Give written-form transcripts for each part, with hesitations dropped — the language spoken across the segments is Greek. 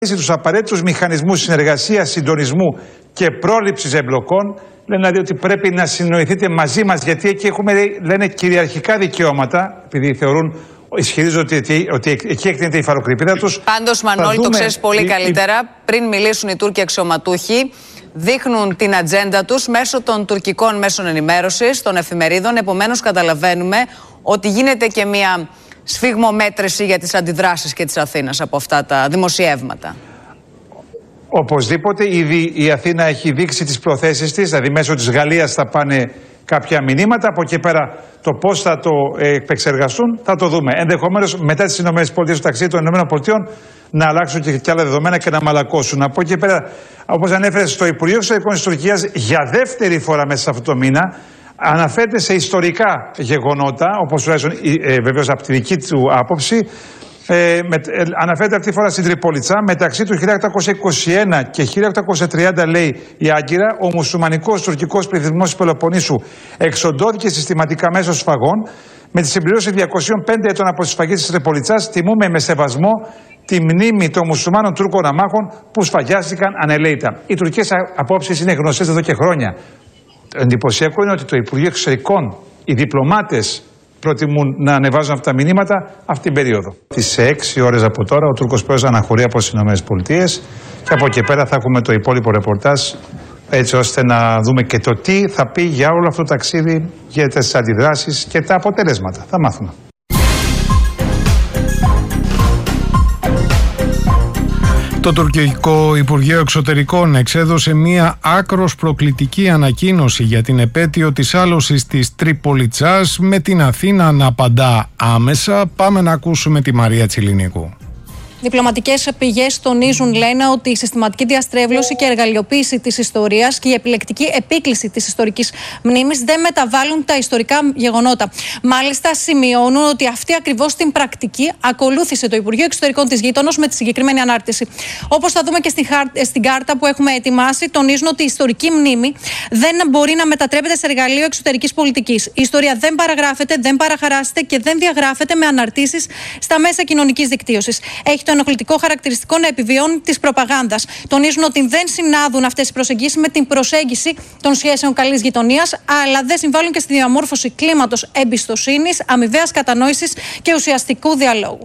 τους απαραίτητους μηχανισμούς συνεργασίας, συντονισμού και πρόληψης εμπλοκών. Λένε δηλαδή ότι πρέπει να συνοηθείτε μαζί μας, γιατί εκεί έχουμε, λένε, κυριαρχικά δικαιώματα, επειδή ισχυρίζονται ότι εκεί εκτείνεται η υφαλοκρηπίδα τους. Πάντως, Μανώλη, το ξέρεις πολύ καλύτερα. Πριν μιλήσουν οι Τούρκοι αξιωματούχοι, δείχνουν την ατζέντα τους μέσω των τουρκικών μέσων ενημέρωσης, των εφημερίδων. Επομένως, καταλαβαίνουμε ότι γίνεται και μια σφιγμομέτρηση για τις αντιδράσεις και της Αθήνας από αυτά τα δημοσιεύματα. Οπωσδήποτε, ήδη η Αθήνα έχει δείξει τις προθέσεις της, δηλαδή μέσω της Γαλλίας θα πάνε κάποια μηνύματα. Από εκεί πέρα το πώς θα το επεξεργαστούν θα το δούμε. Ενδεχομένως μετά τις ΗΠΑ, το ταξίδι των ΗΠΑ, να αλλάξουν και άλλα δεδομένα και να μαλακώσουν. Από εκεί πέρα, όπως ανέφερε, στο Υπουργείο Εξωτερικών της Τουρκίας για δεύτερη φορά μέσα σε αυτό το μήνα αναφέρεται σε ιστορικά γεγονότα, όπως βεβαίως από τη δική του άποψη. Αναφέρεται αυτή τη φορά στην Τριπολιτσά. Μεταξύ του 1821 και 1830, λέει η Άγκυρα, ο μουσουλμανικός τουρκικός πληθυσμός της Πελοποννήσου εξοντώθηκε συστηματικά μέσω σφαγών. Με τη συμπληρώση 205 ετών από τις σφαγές της Τριπολιτσάς, τιμούμε με σεβασμό τη μνήμη των μουσουλμάνων Τούρκων αμάχων που σφαγιάστηκαν ανελαίητα. Οι τουρκικές απόψεις είναι γνωστές εδώ και χρόνια. Εντυπωσιακό είναι ότι το Υπουργείο Εξωτερικών, οι διπλωμάτες, προτιμούν να ανεβάζουν αυτά τα μηνύματα αυτή την περίοδο. Στις 6 ώρες από τώρα ο Τούρκος πρόεδρος αναχωρεί από τις ΗΠΑ και από εκεί πέρα θα έχουμε το υπόλοιπο ρεπορτάζ, έτσι ώστε να δούμε και το τι θα πει για όλο αυτό το ταξίδι, για τις αντιδράσεις και τα αποτελέσματα. Θα μάθουμε. Το τουρκικό Υπουργείο Εξωτερικών εξέδωσε μία άκρως προκλητική ανακοίνωση για την επέτειο της άλωσης της Τριπολιτσάς, με την Αθήνα να απαντά άμεσα. Πάμε να ακούσουμε τη Μαρία Τσιλινίκου. Διπλωματικές πηγές τονίζουν, λένε, ότι η συστηματική διαστρέβλωση και εργαλειοποίηση της ιστορίας και η επιλεκτική επίκληση της ιστορικής μνήμης δεν μεταβάλλουν τα ιστορικά γεγονότα. Μάλιστα, σημειώνουν ότι αυτή ακριβώς την πρακτική ακολούθησε το Υπουργείο Εξωτερικών της γείτονος με τη συγκεκριμένη ανάρτηση. Όπως θα δούμε και στην κάρτα που έχουμε ετοιμάσει, τονίζουν ότι η ιστορική μνήμη δεν μπορεί να μετατρέπεται σε εργαλείο εξωτερικής πολιτικής. Η ιστορία δεν παραγράφεται, δεν παραχαράσσεται και δεν διαγράφεται με αναρτήσεις στα μέσα κοινωνικής δικτύωσης. Έχει το ενοχλητικό χαρακτηριστικό να επιβιώνει της προπαγάνδας. Τονίζουν ότι δεν συνάδουν αυτές οι προσεγγίσεις με την προσέγγιση των σχέσεων καλής γειτονίας, αλλά δεν συμβάλλουν και στη διαμόρφωση κλίματος εμπιστοσύνης, αμοιβαίας κατανόησης και ουσιαστικού διαλόγου.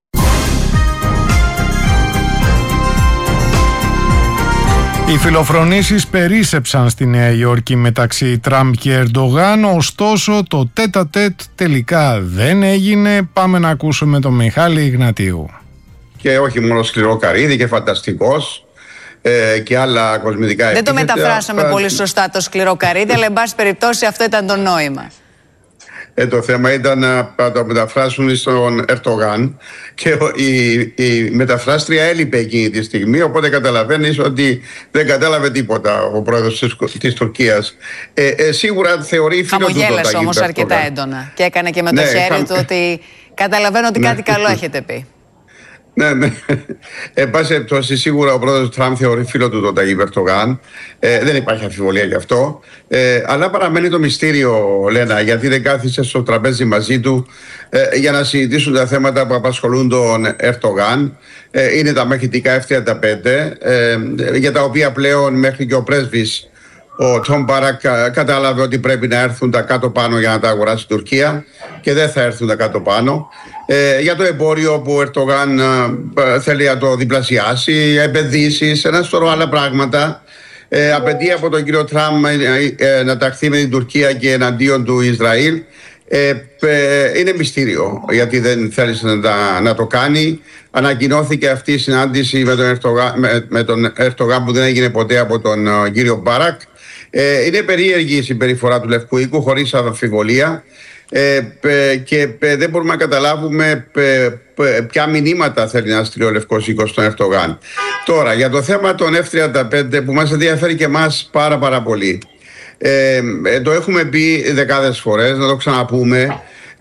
Οι φιλοφρονήσεις περίσσεψαν στη Νέα Υόρκη μεταξύ Τραμπ και Ερντογάν, ωστόσο το τέτα-τέτ τελικά δεν έγινε. Πάμε να ακούσουμε τον Μιχάλη Ιγνατίου. Και όχι μόνο σκληρό καρύδι και φανταστικός και άλλα κοσμητικά επίθετα. Δεν το μεταφράσαμε πολύ σωστά το σκληρό καρύδι, αλλά εν πάση περιπτώσει αυτό ήταν το νόημα. Το θέμα ήταν να το μεταφράσουν στον Ερντογάν και η μεταφράστρια έλειπε εκείνη τη στιγμή, οπότε καταλαβαίνεις ότι δεν κατάλαβε τίποτα ο πρόεδρος της Τουρκίας. Σίγουρα θεωρεί φίλο του τον Ταγίπ. Χαμογέλασε όμως αρκετά έντονα και έκανε και με το χέρι του ότι καταλαβαίνω ότι κάτι καλό έχετε πει. Ναι. Εν πάση περιπτώσει, σίγουρα ο πρόεδρος Τραμπ θεωρεί φίλο του τον Ταγίπ Ερντογάν. Δεν υπάρχει αμφιβολία γι' αυτό. Αλλά παραμένει το μυστήριο, Λένα, γιατί δεν κάθισε στο τραπέζι μαζί του για να συζητήσουν τα θέματα που απασχολούν τον Ερντογάν. Είναι τα μαχητικά F-35, για τα οποία πλέον μέχρι και ο πρέσβης, ο Τόμ Μπάρακ, κατάλαβε ότι πρέπει να έρθουν τα κάτω πάνω για να τα αγοράσει η Τουρκία και δεν θα έρθουν τα κάτω πάνω. Για το εμπόριο που ο Ερντογάν θέλει να το διπλασιάσει, επενδύσεις, ένα σωρό άλλα πράγματα. Απαιτεί από τον κύριο Τραμπ να ταχθεί με την Τουρκία και εναντίον του Ισραήλ. Είναι μυστήριο γιατί δεν θέλησε να το κάνει. Ανακοινώθηκε αυτή η συνάντηση με τον Ερντογάν που δεν έγινε ποτέ από τον κύριο Μπάρακ. Είναι περίεργη η συμπεριφορά του Λευκού Οίκου, χωρίς αμφιβολία, και δεν μπορούμε να καταλάβουμε ποια μηνύματα θέλει να στείλει ο Λευκός Οίκος στον Ερντογάν. Τώρα, για το θέμα των F-35 που μας ενδιαφέρει και εμάς πάρα πολύ. Το έχουμε πει δεκάδες φορές, να το ξαναπούμε,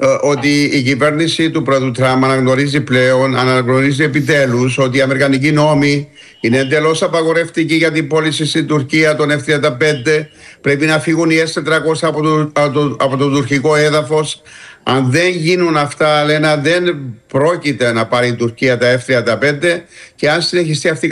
ότι η κυβέρνηση του Πρόεδρου Τραμπ αναγνωρίζει επιτέλους ότι οι αμερικανικοί νόμοι είναι εντελώς απαγορευτικοί για την πώληση στην Τουρκία των F-35. Πρέπει να φύγουν οι S-400 από το τουρκικό έδαφος. Αν δεν γίνουν αυτά, λένε, δεν πρόκειται να πάρει η Τουρκία τα F-35, και αν συνεχιστεί αυτή